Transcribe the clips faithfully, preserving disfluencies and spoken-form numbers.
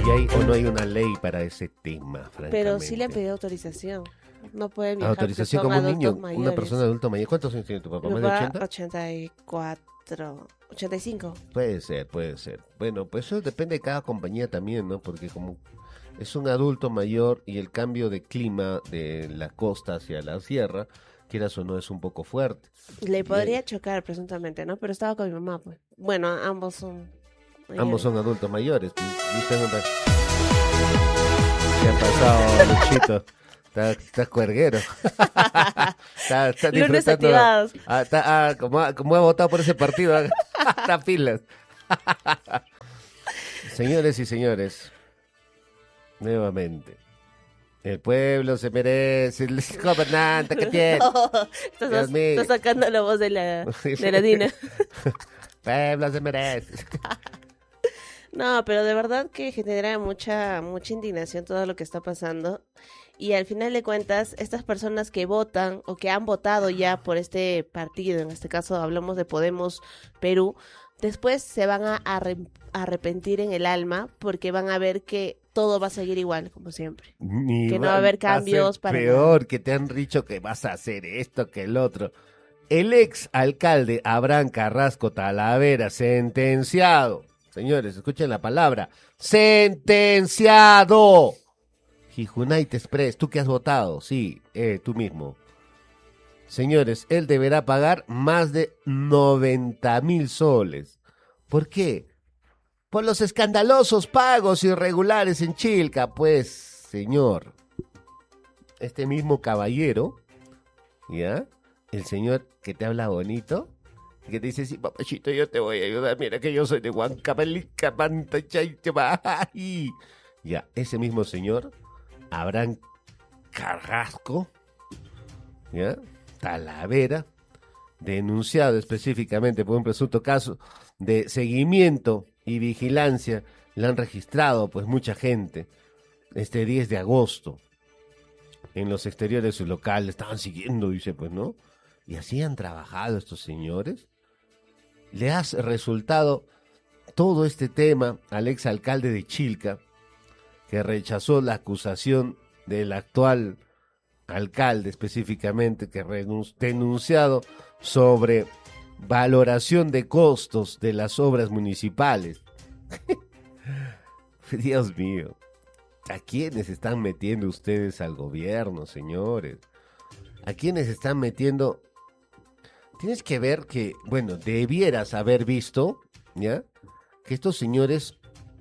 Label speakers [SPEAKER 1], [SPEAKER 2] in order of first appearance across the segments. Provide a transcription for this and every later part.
[SPEAKER 1] Y hay o no hay una ley para ese tema, francamente.
[SPEAKER 2] Pero sí le han pedido autorización. No pueden viajar.
[SPEAKER 1] Autorización
[SPEAKER 2] porque
[SPEAKER 1] como
[SPEAKER 2] son
[SPEAKER 1] un niño,
[SPEAKER 2] adultos
[SPEAKER 1] una
[SPEAKER 2] mayores.
[SPEAKER 1] persona adulta mayor. ¿Cuántos años tiene tu papá?
[SPEAKER 2] Mi
[SPEAKER 1] ¿Más de
[SPEAKER 2] papá,
[SPEAKER 1] ochenta?
[SPEAKER 2] ochenta y cuatro, ochenta y cinco.
[SPEAKER 1] Puede ser, puede ser. Bueno, pues eso depende de cada compañía también, ¿no? Porque como es un adulto mayor y el cambio de clima de la costa hacia la sierra, quieras o no, es un poco fuerte.
[SPEAKER 2] Le podría chocar presuntamente, ¿no? Pero estaba con mi mamá, pues. Bueno, ambos son mayores.
[SPEAKER 1] Ambos son adultos mayores. ¿Viste? ¿Qué ha pasado, Luchito? Está, está cuerguero. está, está
[SPEAKER 2] Lunes
[SPEAKER 1] disfrutando.
[SPEAKER 2] activados.
[SPEAKER 1] Ah, está, ah, como, ha- como ha votado por ese partido. Está pilas. Señores y señores, nuevamente, el pueblo se merece el gobernante que tiene.
[SPEAKER 2] No, estás,
[SPEAKER 1] Dios mío.
[SPEAKER 2] estás sacando la voz de la, de la Dina.
[SPEAKER 1] Pueblo se merece.
[SPEAKER 2] No, pero de verdad que genera mucha, mucha indignación todo lo que está pasando. Y al final de cuentas, estas personas que votan o que han votado ya por este partido, en este caso hablamos de Podemos Perú, después se van a arre- arrepentir en el alma porque van a ver que todo va a seguir igual, como siempre.
[SPEAKER 1] Ni
[SPEAKER 2] Que no va a haber
[SPEAKER 1] ser
[SPEAKER 2] cambios para
[SPEAKER 1] peor, que te han dicho que vas a hacer esto, que el otro. El ex alcalde Abraham Carrasco Talavera, sentenciado. Señores, escuchen la palabra. ¡Sentenciado! United Express, ¿tú que has votado? Sí, eh, tú mismo. Señores, él deberá pagar más de noventa mil soles. ¿Por qué? Por los escandalosos pagos irregulares en Chilca, pues, señor. Este mismo caballero, ¿ya? El señor que te habla bonito, que te dice, sí, papachito, yo te voy a ayudar, mira que yo soy de Huancavelica, Manta, Chaychabay. Ya, ese mismo señor, Abraham Carrasco, ¿ya? Talavera, denunciado específicamente por un presunto caso de seguimiento y vigilancia, le han registrado pues mucha gente este diez de agosto en los exteriores de su local, le estaban siguiendo, dice pues, ¿no? Y así han trabajado estos señores. Le ha resultado todo este tema al exalcalde de Chilca, que rechazó la acusación del actual alcalde específicamente, que renun- denunciado sobre valoración de costos de las obras municipales. Dios mío, ¿a quiénes están metiendo ustedes al gobierno, señores? ¿A quiénes están metiendo? Tienes que ver que, bueno, debieras haber visto, ¿ya? Que estos señores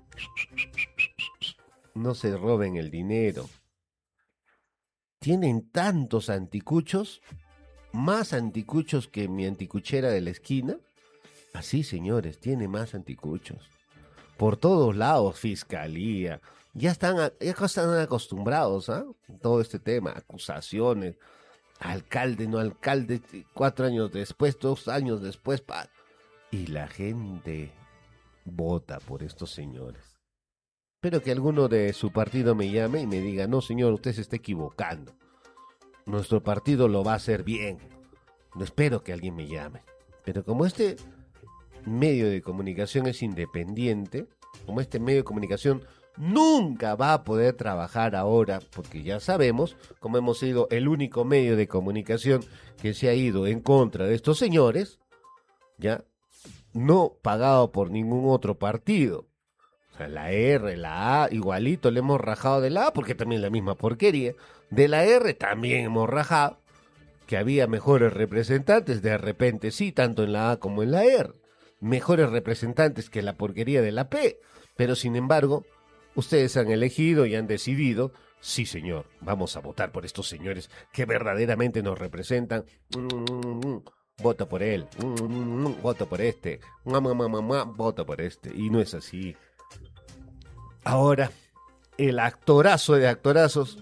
[SPEAKER 1] no se roben el dinero. Tienen tantos anticuchos, más anticuchos que mi anticuchera de la esquina. Así, señores, tiene más anticuchos. Por todos lados, fiscalía. Ya están, a- ya están acostumbrados a todo este tema, acusaciones. Alcalde, no alcalde, cuatro años después, dos años después, pa. Y la gente vota por estos señores. Espero que alguno de su partido me llame y me diga, no señor, usted se está equivocando. Nuestro partido lo va a hacer bien. No espero que alguien me llame. Pero como este medio de comunicación es independiente, como este medio de comunicación nunca va a poder trabajar ahora, porque ya sabemos, como hemos sido el único medio de comunicación que se ha ido en contra de estos señores, ya, no pagado por ningún otro partido. O sea, la R, la A, igualito le hemos rajado de la A, porque también es la misma porquería. De la R también hemos rajado, que había mejores representantes, de repente sí, tanto en la A como en la R. Mejores representantes que la porquería de la P. Pero sin embargo, ustedes han elegido y han decidido, sí señor, vamos a votar por estos señores que verdaderamente nos representan. Voto por él, voto por este, voto por este. Y no es así. Ahora, el actorazo de actorazos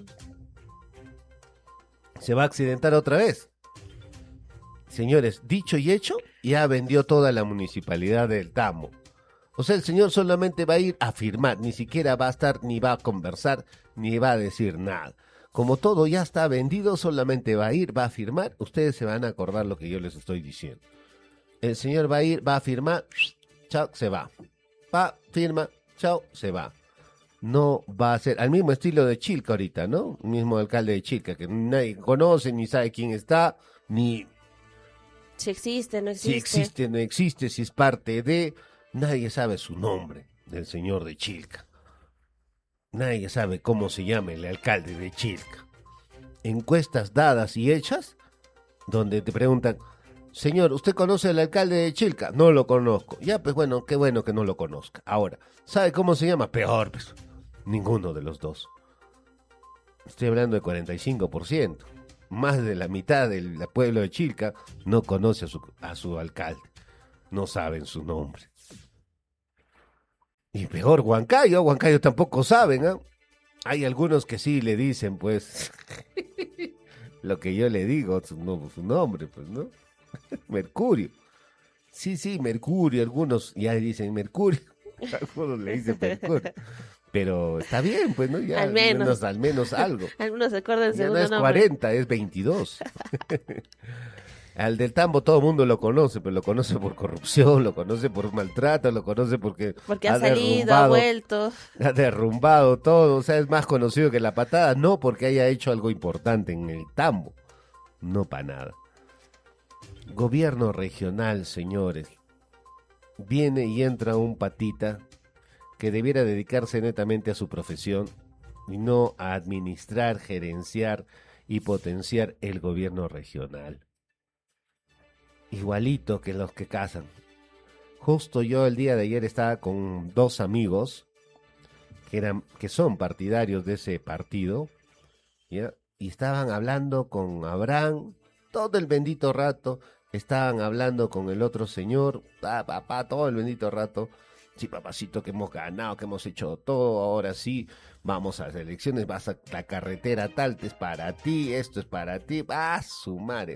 [SPEAKER 1] se va a accidentar otra vez. Señores, dicho y hecho, ya vendió toda la municipalidad del Tambo. O sea, el señor solamente va a ir a firmar, ni siquiera va a estar, ni va a conversar, ni va a decir nada. Como todo ya está vendido, solamente va a ir, va a firmar. Ustedes se van a acordar lo que yo les estoy diciendo. El señor va a ir, va a firmar, chao, se va. Va, firma, chao, se va. no va a ser al mismo estilo de Chilca ahorita, ¿no? El mismo alcalde de Chilca, que nadie conoce, ni sabe quién está, ni
[SPEAKER 2] Si existe, no existe.
[SPEAKER 1] si existe, no existe, si es parte de... Nadie sabe su nombre del señor de Chilca. Nadie sabe cómo se llama el alcalde de Chilca. Encuestas dadas y hechas, donde te preguntan, señor, ¿usted conoce al alcalde de Chilca? No lo conozco. Ya, pues bueno, qué bueno que no lo conozca. Ahora, ¿sabe cómo se llama? Peor, pues. Ninguno de los dos. Estoy hablando de cuarenta y cinco por ciento. Más de la mitad del pueblo de Chilca no conoce a su, a su alcalde. No saben su nombre. Y peor, Huancayo. Huancayo tampoco saben, ¿ah? ¿eh? Hay algunos que sí le dicen, pues, lo que yo le digo, su, no, su nombre, pues, ¿no? Mercurio. Sí, sí, Mercurio. Algunos ya dicen Mercurio. Algunos le dicen Mercurio. Pero está bien, pues, ¿no? Ya,
[SPEAKER 2] al menos.
[SPEAKER 1] menos, al menos algo.
[SPEAKER 2] Algunos se acuerdan
[SPEAKER 1] Ya
[SPEAKER 2] segundo
[SPEAKER 1] no es
[SPEAKER 2] nombre.
[SPEAKER 1] cuarenta, es veintidós. Al del Tambo todo el mundo lo conoce, pero lo conoce por corrupción, lo conoce por maltrato, lo conoce porque,
[SPEAKER 2] porque ha, ha salido, ha vuelto.
[SPEAKER 1] Ha derrumbado todo, o sea, es más conocido que la patada, no porque haya hecho algo importante en el Tambo, no para nada. Gobierno regional, señores. Viene y entra un patita que debiera dedicarse netamente a su profesión y no a administrar, gerenciar y potenciar el gobierno regional. Igualito que los que casan. Justo yo el día de ayer estaba con dos amigos que eran, que son partidarios de ese partido, ¿ya? Y estaban hablando con Abraham todo el bendito rato, estaban hablando con el otro señor, ah, papá, todo el bendito rato. Sí, papacito, que hemos ganado, que hemos hecho todo, ahora sí, vamos a las elecciones, vas a la carretera tal, es para ti, esto es para ti, ah, su madre.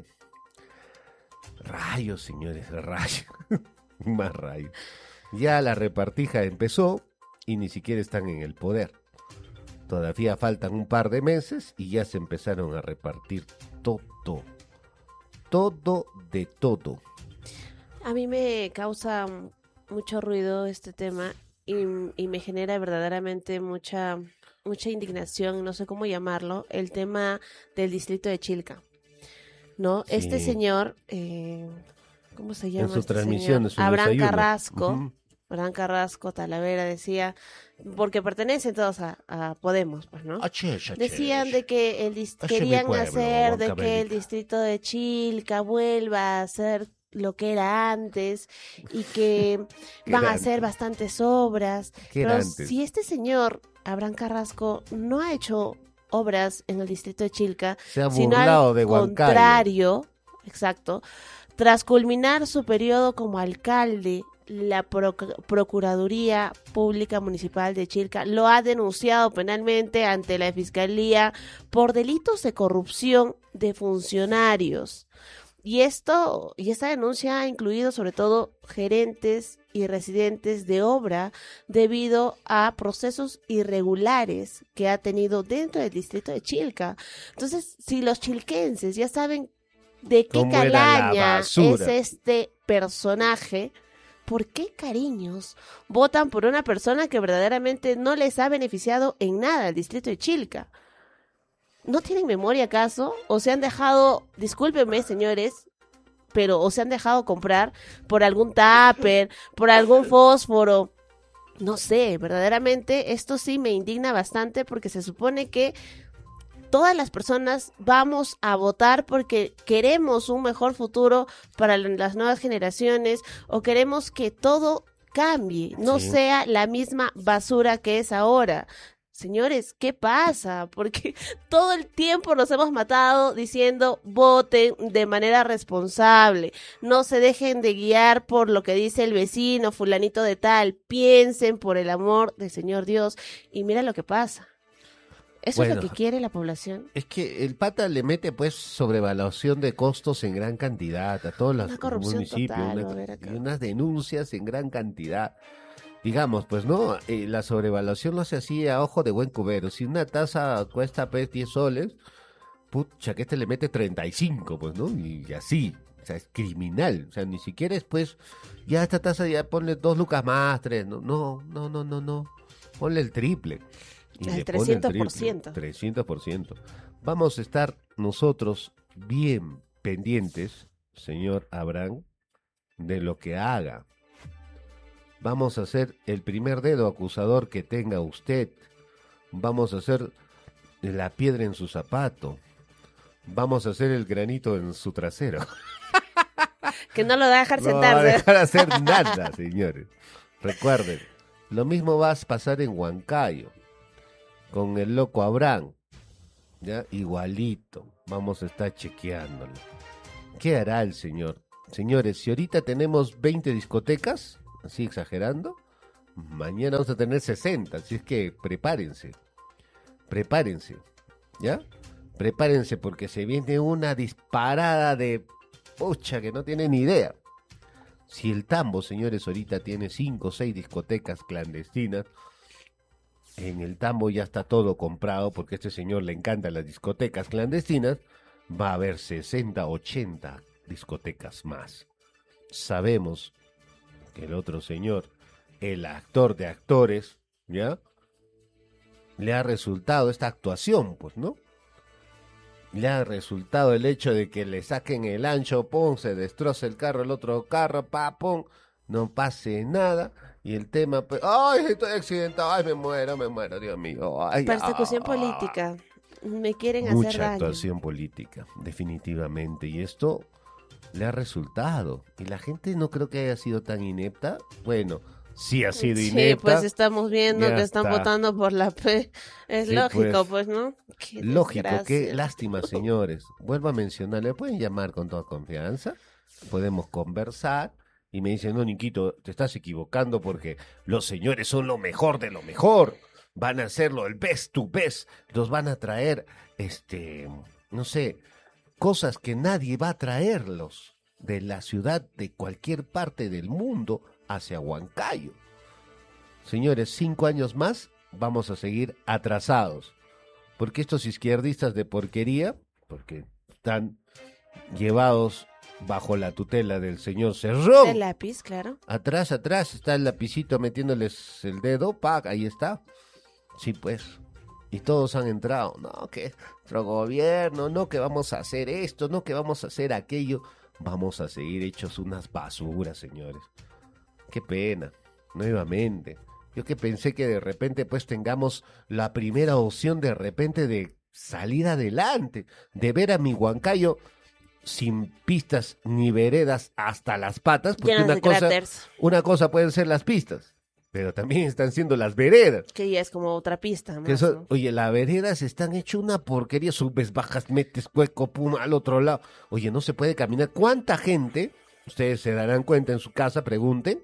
[SPEAKER 1] Rayos, señores, rayos. Más rayos. Ya la repartija empezó y ni siquiera están en el poder. Todavía faltan un par de meses y ya se empezaron a repartir todo. Todo de todo.
[SPEAKER 2] A mí me causa mucho ruido este tema y, y me genera verdaderamente mucha, mucha indignación, no sé cómo llamarlo, el tema del distrito de Chilca. ¿No? Sí. Este señor, eh, ¿cómo se llama?
[SPEAKER 1] En su
[SPEAKER 2] este
[SPEAKER 1] transmisión,
[SPEAKER 2] señor? Abraham
[SPEAKER 1] desayuno.
[SPEAKER 2] Carrasco,
[SPEAKER 1] uh-huh.
[SPEAKER 2] Abraham Carrasco Talavera decía, porque pertenecen todos a, a Podemos, pues, ¿no?
[SPEAKER 1] Achich, achich.
[SPEAKER 2] Decían de que el dis- querían pueblo, hacer de que el distrito de Chilca vuelva a ser lo que era antes y que van a hacer bastantes obras. Pero antes? Si este señor, Abraham Carrasco, no ha hecho obras en el distrito de Chilca,
[SPEAKER 1] se ha
[SPEAKER 2] sino al
[SPEAKER 1] de
[SPEAKER 2] contrario, exacto, tras culminar su periodo como alcalde, la Pro- Procuraduría Pública Municipal de Chilca lo ha denunciado penalmente ante la Fiscalía por delitos de corrupción de funcionarios. Y esto, y esta denuncia ha incluido sobre todo gerentes y residentes de obra debido a procesos irregulares que ha tenido dentro del distrito de Chilca. Entonces, si los chilquenses ya saben de qué calaña es este personaje, ¿por qué cariños votan por una persona que verdaderamente no les ha beneficiado en nada al distrito de Chilca? ¿No tienen memoria acaso? ¿O se han dejado, discúlpenme señores, pero o se han dejado comprar por algún tupper, por algún fósforo? No sé, verdaderamente esto sí me indigna bastante porque se supone que todas las personas vamos a votar porque queremos un mejor futuro para las nuevas generaciones o queremos que todo cambie, no sí. sea la misma basura que es ahora. Señores, ¿qué pasa? Porque todo el tiempo nos hemos matado diciendo voten de manera responsable, no se dejen de guiar por lo que dice el vecino, fulanito de tal, piensen por el amor del Señor Dios y mira lo que pasa. ¿Eso bueno, es lo que quiere la población?
[SPEAKER 1] Es que el pata le mete pues sobrevaluación de costos en gran cantidad a todos los municipios total, una, y unas denuncias en gran cantidad. Digamos, pues no, eh, la sobrevaluación lo hace así a ojo de buen cubero. Si una taza cuesta pues diez soles, pucha, que este le mete treinta y cinco, pues, ¿no? Y así, o sea, es criminal. O sea, ni siquiera es pues, ya esta taza ya ponle dos lucas más, tres, no, no, no, no, no, no. ponle el triple. Y
[SPEAKER 2] El
[SPEAKER 1] le pone
[SPEAKER 2] trescientos por
[SPEAKER 1] triple,
[SPEAKER 2] ciento.
[SPEAKER 1] trescientos por ciento. Vamos a estar nosotros bien pendientes, señor Abraham, de lo que haga. Vamos a hacer el primer dedo acusador que tenga usted. Vamos a hacer la piedra en su zapato. Vamos a hacer el granito en su trasero.
[SPEAKER 2] Que no lo va a dejar
[SPEAKER 1] No va a
[SPEAKER 2] sentarse.
[SPEAKER 1] dejar hacer nada, señores. Recuerden, lo mismo va a pasar en Huancayo, con el loco Abraham. ¿Ya? Igualito. Vamos a estar chequeándolo. ¿Qué hará el señor? Señores, si ahorita tenemos veinte discotecas, así exagerando, mañana vamos a tener sesenta, así es que prepárense. Prepárense. ¿Ya? Prepárense porque se viene una disparada de pucha que no tienen ni idea. Si el Tambo, señores, ahorita tiene cinco o seis discotecas clandestinas, en el Tambo ya está todo comprado porque a este señor le encantan las discotecas clandestinas, va a haber sesenta, ochenta discotecas más. Sabemos que el otro señor, el actor de actores, ¿ya? Le ha resultado esta actuación, pues, ¿no? Le ha resultado el hecho de que le saquen el ancho, pum, se destroza el carro, el otro carro, pa, pum, no pase nada. Y el tema, pues, ay, estoy accidentado, ay, me muero, me muero, Dios mío. Ay,
[SPEAKER 2] Persecución
[SPEAKER 1] ah.
[SPEAKER 2] política. Me quieren hacer
[SPEAKER 1] Mucha
[SPEAKER 2] daño.
[SPEAKER 1] actuación política, definitivamente. Y esto le ha resultado. Y la gente no creo que haya sido tan inepta. Bueno, sí ha sido
[SPEAKER 2] Sí,
[SPEAKER 1] inepta.
[SPEAKER 2] pues estamos viendo
[SPEAKER 1] Ya
[SPEAKER 2] que están
[SPEAKER 1] está.
[SPEAKER 2] votando por la P. Es
[SPEAKER 1] Sí,
[SPEAKER 2] lógico,
[SPEAKER 1] pues.
[SPEAKER 2] pues, ¿no? Qué
[SPEAKER 1] Lógico, qué
[SPEAKER 2] desgracia.
[SPEAKER 1] lástima, señores. Vuelvo a mencionar, le pueden llamar con toda confianza, podemos conversar y me dicen, no, Niquito, te estás equivocando porque los señores son lo mejor de lo mejor. Van a hacerlo el best to best. Nos van a traer, este, no sé, cosas que nadie va a traerlos de la ciudad de cualquier parte del mundo hacia Huancayo. Señores, cinco años más vamos a seguir atrasados. Porque estos izquierdistas de porquería, porque están llevados bajo la tutela del señor Cerrón.
[SPEAKER 2] El lápiz, claro.
[SPEAKER 1] Atrás, atrás está el lapicito metiéndoles el dedo, ¡pac! Ahí está. Sí, pues. Y todos han entrado. No, que nuestro gobierno, no, que vamos a hacer esto, no, que vamos a hacer aquello. Vamos a seguir hechos unas basuras, señores. Qué pena, nuevamente. Yo que pensé que de repente pues tengamos la primera opción de repente de salir adelante, de ver a mi Huancayo sin pistas ni veredas hasta las patas, porque
[SPEAKER 2] Llenas
[SPEAKER 1] una
[SPEAKER 2] de
[SPEAKER 1] cosa,
[SPEAKER 2] cráteres.
[SPEAKER 1] una cosa pueden ser las pistas, pero también están siendo las veredas.
[SPEAKER 2] Que ya es como otra pista más,
[SPEAKER 1] Que son-
[SPEAKER 2] ¿no?
[SPEAKER 1] Oye, las veredas están hecho una porquería, subes, bajas, metes hueco, pum, al otro lado. Oye, no se puede caminar. ¿Cuánta gente, ustedes se darán cuenta en su casa, pregunten,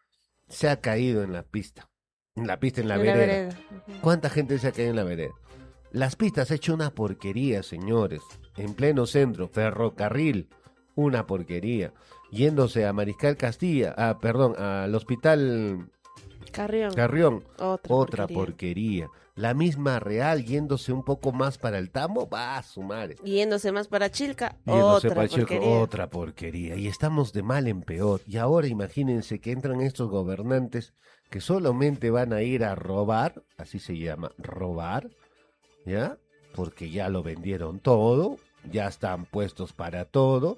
[SPEAKER 1] se ha caído en la pista? En la pista, en la
[SPEAKER 2] En
[SPEAKER 1] vereda.
[SPEAKER 2] vereda. Ujú.
[SPEAKER 1] ¿Cuánta gente se ha caído en la vereda? Las pistas han hecho una porquería, señores. En pleno centro, ferrocarril, una porquería. Yéndose a Mariscal Castilla, ah, perdón, al hospital
[SPEAKER 2] Carrión.
[SPEAKER 1] Carrión,
[SPEAKER 2] Otra,
[SPEAKER 1] otra
[SPEAKER 2] porquería.
[SPEAKER 1] porquería. La misma Real yéndose un poco más para el Tambo, va a su madre.
[SPEAKER 2] Yéndose más para Chilca,
[SPEAKER 1] Yéndose
[SPEAKER 2] otra
[SPEAKER 1] para Chilco,
[SPEAKER 2] porquería.
[SPEAKER 1] otra porquería. Y estamos de mal en peor. Y ahora imagínense que entran estos gobernantes que solamente van a ir a robar, así se llama, robar, ¿ya? Porque ya lo vendieron todo, ya están puestos para todo.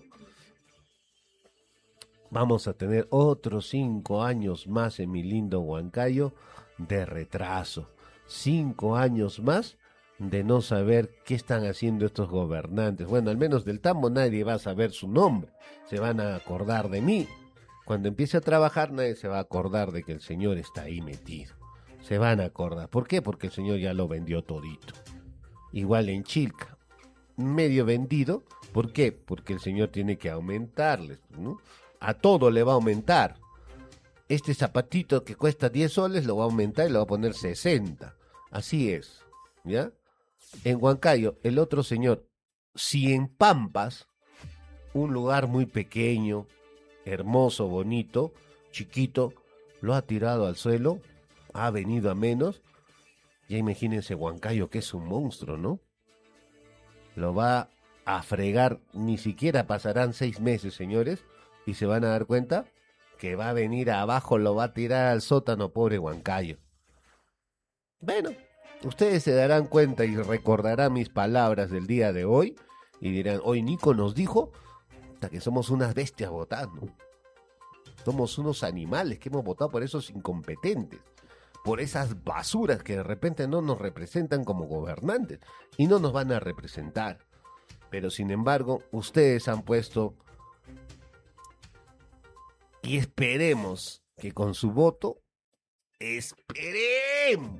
[SPEAKER 1] Vamos a tener otros cinco años más en mi lindo Huancayo de retraso. Cinco años más de no saber qué están haciendo estos gobernantes. Bueno, al menos del Tambo nadie va a saber su nombre. Se van a acordar de mí. Cuando empiece a trabajar nadie se va a acordar de que el señor está ahí metido. Se van a acordar. ¿Por qué? Porque el señor ya lo vendió todito. Igual en Chilca. Medio vendido. ¿Por qué? Porque el señor tiene que aumentarles, ¿no? A todo le va a aumentar. Este zapatito que cuesta diez soles lo va a aumentar y lo va a poner sesenta. Así es, ¿ya? En Huancayo, el otro señor, si en Pampas, un lugar muy pequeño, hermoso, bonito, chiquito, lo ha tirado al suelo, ha venido a menos, ya imagínense Huancayo, que es un monstruo, ¿no? Lo va a fregar, ni siquiera pasarán seis meses, señores, y se van a dar cuenta que va a venir abajo, lo va a tirar al sótano, pobre Huancayo. Bueno, ustedes se darán cuenta y recordarán mis palabras del día de hoy y dirán, hoy Nico nos dijo hasta que somos unas bestias votando. Somos unos animales que hemos votado por esos incompetentes, por esas basuras que de repente no nos representan como gobernantes y no nos van a representar. Pero sin embargo, ustedes han puesto y esperemos que con su voto, esperemos,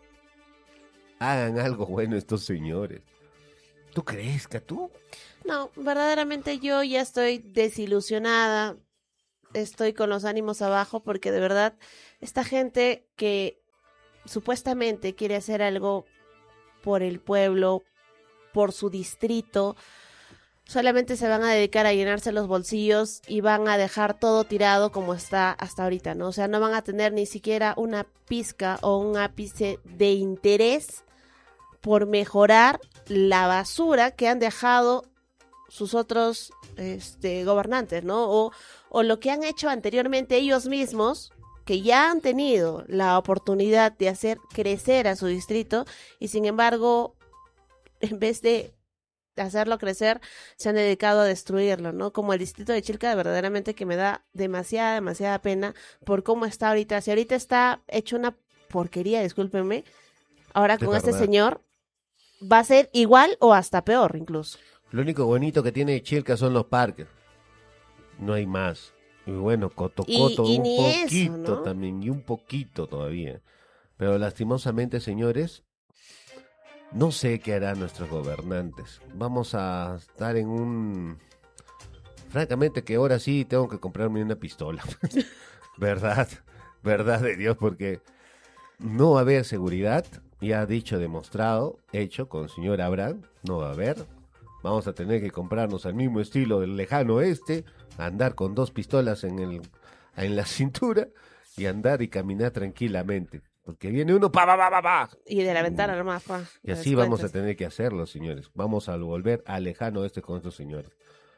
[SPEAKER 1] hagan algo bueno estos señores. ¿Tú crees, Catú?
[SPEAKER 2] No, verdaderamente yo ya estoy desilusionada, estoy con los ánimos abajo porque de verdad esta gente que supuestamente quiere hacer algo por el pueblo, por su distrito, solamente se van a dedicar a llenarse los bolsillos y van a dejar todo tirado como está hasta ahorita, ¿no? O sea, no van a tener ni siquiera una pizca o un ápice de interés por mejorar la basura que han dejado sus otros este, gobernantes, ¿no? O, o lo que han hecho anteriormente ellos mismos, que ya han tenido la oportunidad de hacer crecer a su distrito y sin embargo, en vez de hacerlo crecer, se han dedicado a destruirlo, ¿no? Como el distrito de Chilca, verdaderamente que me da demasiada, demasiada pena por cómo está ahorita. Si ahorita está hecho una porquería, discúlpenme, ahora con este señor va a ser igual o hasta peor incluso.
[SPEAKER 1] Lo único bonito que tiene Chilca son los parques. No hay más. Y bueno, Cotocoto
[SPEAKER 2] y, y
[SPEAKER 1] un poquito
[SPEAKER 2] eso, ¿no?
[SPEAKER 1] también, y un poquito todavía. Pero lastimosamente, señores, no sé qué harán nuestros gobernantes. Vamos a estar en un... Francamente que ahora sí tengo que comprarme una pistola. Verdad, verdad de Dios, porque no va a haber seguridad. Ya dicho, demostrado, hecho con el señor Abraham, no va a haber. Vamos a tener que comprarnos al mismo estilo del lejano oeste, andar con dos pistolas en el en la cintura y andar y caminar tranquilamente. Porque viene uno, pa, pa, pa, pa, pa.
[SPEAKER 2] Y de la ventana nomás, pa.
[SPEAKER 1] Y así vamos a tener que hacerlo, señores. Vamos a volver al lejano oeste con estos señores.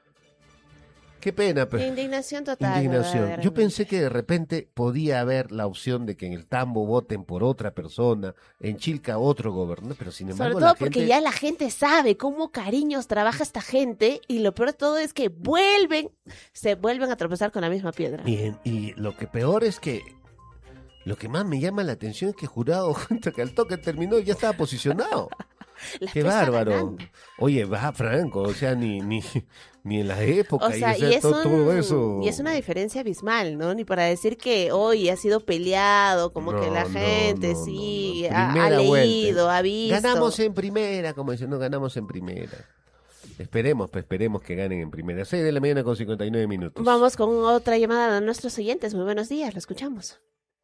[SPEAKER 1] Qué pena, pero...
[SPEAKER 2] Indignación total.
[SPEAKER 1] Indignación. Yo pensé que de repente podía haber la opción de que en el Tambo voten por otra persona, en Chilca otro gobernador, pero sin embargo
[SPEAKER 2] Sobre todo
[SPEAKER 1] la gente...
[SPEAKER 2] porque ya la gente sabe cómo cariños trabaja esta gente y lo peor de todo es que vuelven, se vuelven a tropezar con la misma piedra.
[SPEAKER 1] Y, y lo que peor es que, lo que más me llama la atención es que Jurado, que al toque terminó ya estaba posicionado.
[SPEAKER 2] La
[SPEAKER 1] Qué bárbaro. Ganando. Oye, va Franco, o sea, ni ni ni en la época.
[SPEAKER 2] O sea,
[SPEAKER 1] y, o sea,
[SPEAKER 2] y, es
[SPEAKER 1] todo,
[SPEAKER 2] un,
[SPEAKER 1] todo eso.
[SPEAKER 2] y es una diferencia abismal, ¿no? Ni para decir que hoy ha sido peleado, como
[SPEAKER 1] no,
[SPEAKER 2] que la gente
[SPEAKER 1] no, no,
[SPEAKER 2] sí
[SPEAKER 1] no, no.
[SPEAKER 2] Ha, ha leído,
[SPEAKER 1] vuelta.
[SPEAKER 2] ha visto.
[SPEAKER 1] Ganamos en primera, como dicen, no ganamos en primera. Esperemos, pues esperemos que ganen en primera. seis de la mañana con cincuenta y nueve minutos.
[SPEAKER 2] Vamos con otra llamada de nuestros oyentes. Muy buenos días, lo escuchamos.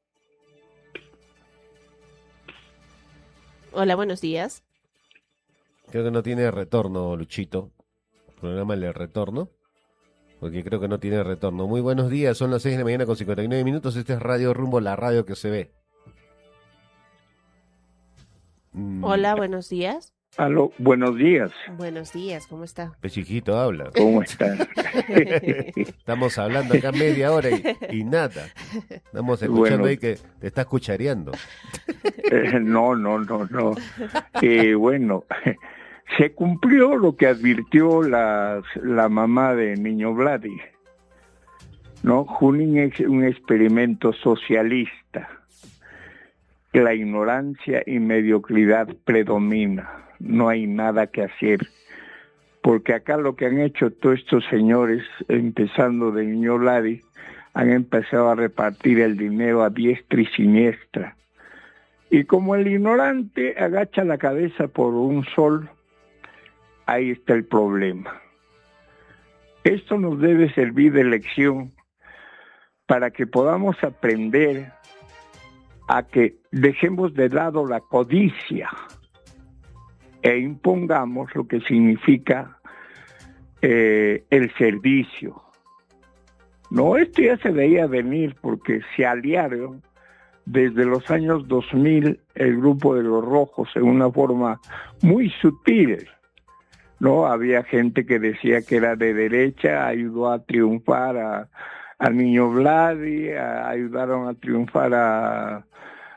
[SPEAKER 2] Hola, buenos días.
[SPEAKER 1] Creo que no tiene retorno, Luchito. Prográmale el retorno. Porque creo que no tiene retorno. Muy buenos días, son las seis de la mañana con cincuenta y nueve minutos. Este es Radio Rumbo, la radio que se ve.
[SPEAKER 2] Mm. Hola, buenos días.
[SPEAKER 3] Aló, buenos días.
[SPEAKER 2] Buenos días, ¿cómo está?
[SPEAKER 1] Pechijito habla.
[SPEAKER 3] ¿Cómo estás?
[SPEAKER 1] Estamos hablando acá media hora y, y nada. Estamos escuchando bueno, ahí que te está cuchareando.
[SPEAKER 3] Eh, no, no, no, no. Eh, bueno, se cumplió lo que advirtió la, la mamá de Niño Vladi. ¿No? Junín es un experimento socialista. La ignorancia y mediocridad predomina. No hay nada que hacer, porque acá lo que han hecho todos estos señores, empezando de Niño Vladi, han empezado a repartir el dinero a diestra y siniestra. Y como el ignorante agacha la cabeza por un sol, ahí está el problema. Esto nos debe servir de lección para que podamos aprender a que dejemos de lado la codicia e impongamos lo que significa eh, el servicio. No, esto ya se veía venir porque se aliaron desde los años dos mil el grupo de los rojos en una forma muy sutil. No, había gente que decía que era de derecha, ayudó a triunfar a, a Niño Vladi, a, ayudaron a triunfar a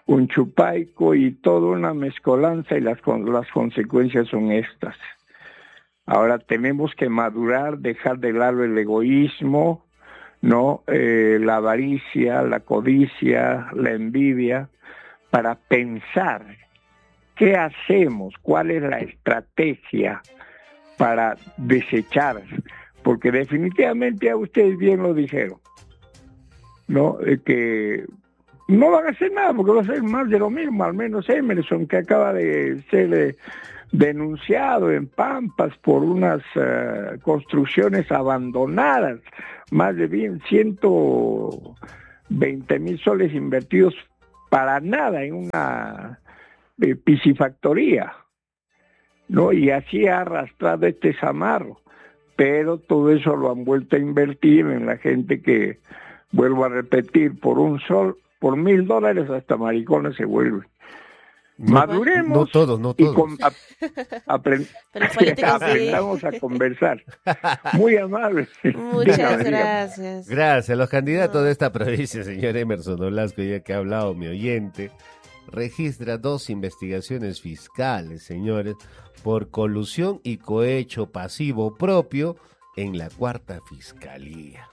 [SPEAKER 3] un chupaico y toda una mezcolanza, y las, las consecuencias son estas. Ahora tenemos que madurar, dejar de lado el egoísmo, ¿no? Eh, la avaricia, la codicia, la envidia, para pensar qué hacemos, cuál es la estrategia para desechar, porque definitivamente ya ustedes bien lo dijeron, ¿no? Eh, que no van a hacer nada, porque va a ser más de lo mismo, al menos Emerson, que acaba de ser eh, denunciado en Pampas por unas uh, construcciones abandonadas, más de ciento veinte mil soles invertidos para nada en una eh, piscifactoría, ¿no? Y así ha arrastrado este zamarro, pero todo eso lo han vuelto a invertir en la gente que, vuelvo a repetir, por un sol, por mil dólares hasta maricones se vuelven.
[SPEAKER 1] No,
[SPEAKER 3] Maduremos
[SPEAKER 1] no todos, no todos.
[SPEAKER 3] y con, ap, aprend, aprendamos a conversar. Muy amable.
[SPEAKER 2] Muchas gracias.
[SPEAKER 1] Gracias. Los candidatos no. de esta provincia, señor Emerson Olasco, ya que ha hablado mi oyente, registra dos investigaciones fiscales, señores, por colusión y cohecho pasivo propio en la cuarta fiscalía.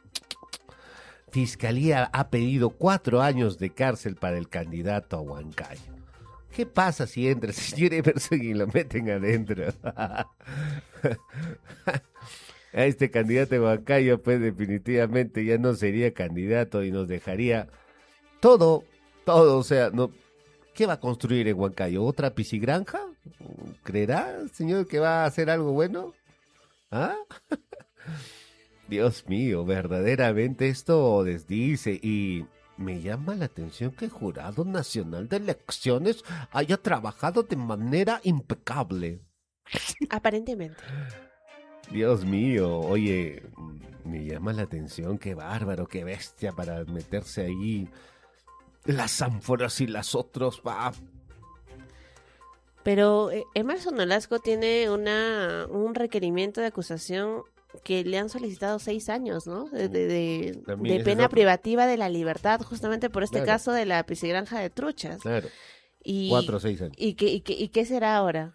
[SPEAKER 1] Fiscalía ha pedido cuatro años de cárcel para el candidato a Huancayo. ¿Qué pasa si entra el señor Emerson y lo meten adentro? A este candidato de Huancayo, pues definitivamente ya no sería candidato y nos dejaría todo, todo, o sea, no. ¿Qué va a construir en Huancayo? ¿Otra piscigranja? ¿Creerá, señor, que va a hacer algo bueno? ¿Ah? Dios mío, verdaderamente esto desdice, y me llama la atención que el Jurado Nacional de Elecciones haya trabajado de manera impecable.
[SPEAKER 2] Aparentemente.
[SPEAKER 1] Dios mío, oye, me llama la atención, qué bárbaro, qué bestia para meterse ahí las ánforas y las otros, va.
[SPEAKER 2] Pero eh, Emerson Olasco tiene una un requerimiento de acusación que le han solicitado seis años, ¿no? De, de, de, de pena es privativa de la libertad, justamente por este claro. caso de la piscigranja de truchas.
[SPEAKER 1] Claro.
[SPEAKER 2] Y,
[SPEAKER 1] Cuatro o seis años.
[SPEAKER 2] ¿Y qué, y qué, y qué será ahora?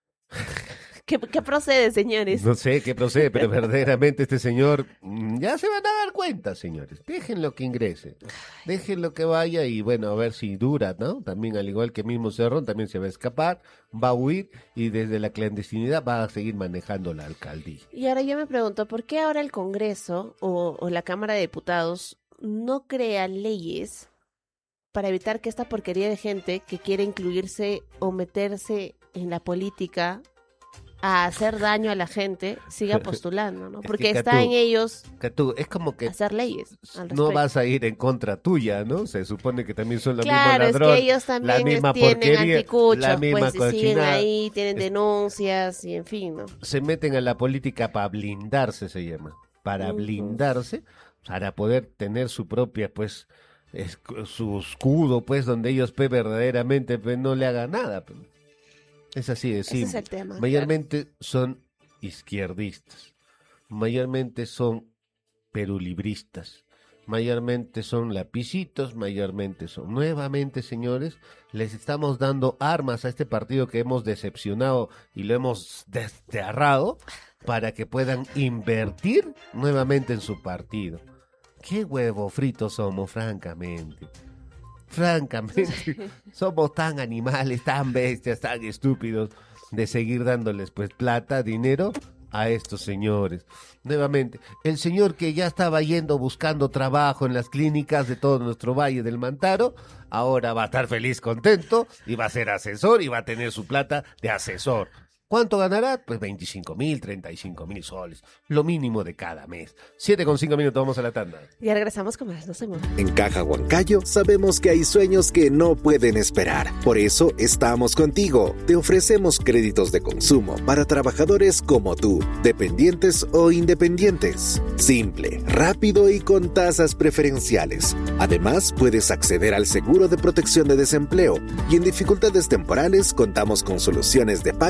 [SPEAKER 2] ¿Qué, ¿Qué procede, señores?
[SPEAKER 1] No sé qué procede, pero verdaderamente este señor ya se van a dar cuenta, señores. Déjenlo que ingrese, déjenlo que vaya y bueno, a ver si dura, ¿no? También al igual que mismo Cerrón, también se va a escapar, va a huir y desde la clandestinidad va a seguir manejando la alcaldía.
[SPEAKER 2] Y ahora yo me pregunto, ¿por qué ahora el Congreso o, o la Cámara de Diputados no crea leyes para evitar que esta porquería de gente que quiere incluirse o meterse en la política a hacer daño a la gente siga postulando, ¿no? Porque
[SPEAKER 1] es que,
[SPEAKER 2] está
[SPEAKER 1] Catú,
[SPEAKER 2] en ellos
[SPEAKER 1] Catú, es como que
[SPEAKER 2] hacer leyes al
[SPEAKER 1] no vas a ir en contra tuya, ¿no? Se supone que también son los
[SPEAKER 2] claro,
[SPEAKER 1] mismos ladrones,
[SPEAKER 2] es que ellos también
[SPEAKER 1] la misma
[SPEAKER 2] tienen
[SPEAKER 1] porquería,
[SPEAKER 2] anticuchos,
[SPEAKER 1] la misma
[SPEAKER 2] pues, y siguen
[SPEAKER 1] cochinada.
[SPEAKER 2] ahí, tienen
[SPEAKER 1] Es-
[SPEAKER 2] denuncias y en fin, ¿no?
[SPEAKER 1] Se meten a la política para blindarse, se llama, para
[SPEAKER 2] Ujú.
[SPEAKER 1] blindarse, para poder tener su propia, pues, es- su escudo, pues, donde ellos, pues, verdaderamente, pues, no le hagan nada, pues. Es así de
[SPEAKER 2] Ese
[SPEAKER 1] simple.
[SPEAKER 2] es el tema.
[SPEAKER 1] Mayormente son izquierdistas, mayormente son perulibristas, mayormente son lapicitos, mayormente son. Nuevamente, señores, les estamos dando armas a este partido que hemos decepcionado y lo hemos desterrado para que puedan invertir nuevamente en su partido. Qué huevo frito somos, francamente. Francamente, somos tan animales, tan bestias, tan estúpidos de seguir dándoles pues plata, dinero a estos señores. Nuevamente, el señor que ya estaba yendo buscando trabajo en las clínicas de todo nuestro Valle del Mantaro, ahora va a estar feliz, contento, y va a ser asesor y va a tener su plata de asesor. ¿Cuánto ganará? Pues veinticinco mil, treinta y cinco mil soles, lo mínimo de cada mes. Siete con cinco minutos, vamos a la tanda.
[SPEAKER 2] Ya regresamos con más, no se muevan.
[SPEAKER 4] En Caja Huancayo sabemos que hay sueños que no pueden esperar. Por eso estamos contigo. Te ofrecemos créditos de consumo para trabajadores como tú, dependientes o independientes. Simple, rápido y con tasas preferenciales. Además, puedes acceder al seguro de protección de desempleo y en dificultades temporales contamos con soluciones de pagos que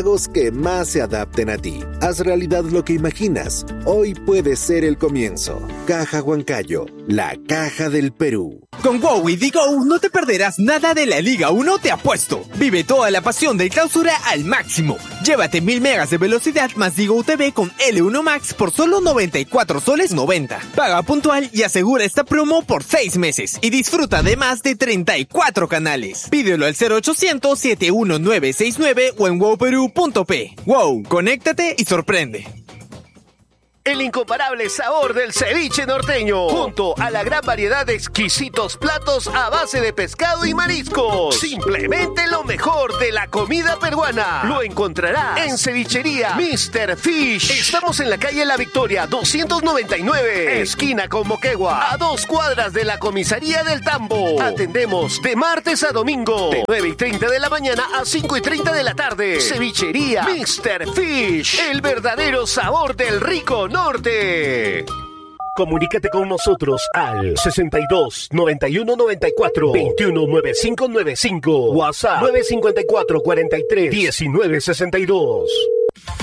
[SPEAKER 4] que más se adapten a ti. Haz realidad lo que imaginas. Hoy puede ser el comienzo. Caja Huancayo, la caja del Perú.
[SPEAKER 5] Con WOW y Digo no te perderás nada de la Liga uno, te apuesto. Vive toda la pasión del Clausura al máximo. Llévate mil megas de velocidad más Digo T V con L uno Max por solo noventa y cuatro soles noventa. Paga puntual y asegura esta promo por seis meses. Y disfruta de más de treinta y cuatro canales. Pídelo al cero ochocientos, siete uno nueve seis nueve o en wow perú punto pe. WOW, conéctate y sorprende.
[SPEAKER 1] El incomparable sabor del ceviche norteño, junto a la gran variedad de exquisitos platos a base de pescado y mariscos. Simplemente lo mejor de la comida peruana. Lo encontrarás en Cevichería mister Fish. Estamos en la calle La Victoria, doscientos noventa y nueve, esquina con Moquegua, a dos cuadras de la comisaría del Tambo. Atendemos de martes a domingo, de nueve y treinta de la mañana a cinco y treinta de la tarde. Cevichería mister Fish, el verdadero sabor del rico norte.
[SPEAKER 6] Comunícate con nosotros al sesenta y dos, noventa y uno, noventa y cuatro, veintiuno, noventa y cinco noventa y cinco. WhatsApp nueve cinco cuatro, cuarenta y tres, diecinueve sesenta y dos.